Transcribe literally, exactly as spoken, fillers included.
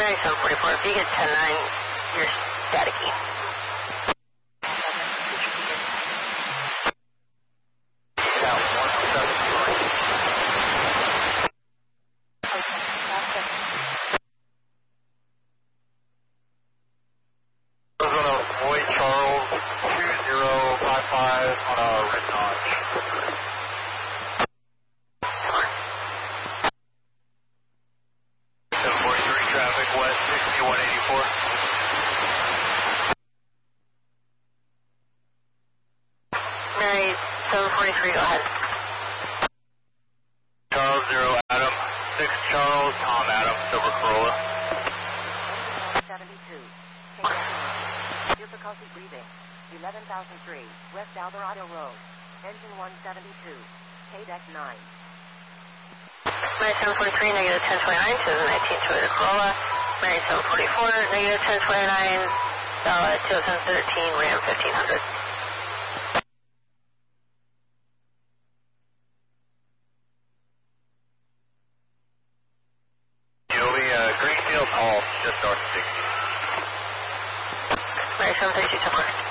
Mary seven forty-four, if you get ten nine, you're staticky. Charles two zero five five on a red notch. seven forty-three traffic west sixty-one eighty-four. Mary seven forty-three, go ahead. Charles zero Adam six Charles Tom Adam Silver Corolla. seventy-two. Difficulty breathing. eleven thousand three, West Alvarado Road. Engine one seventy-two. K deck nine. Mary seven forty-three, negative ten twenty-nine, two thousand nineteen Toyota Corolla. Mary seven forty-four, negative ten twenty-nine, uh, two thousand thirteen Ram fifteen hundred. Joey, uh, Greenfield Hall, just north of sixty. Mary seven thirty-two,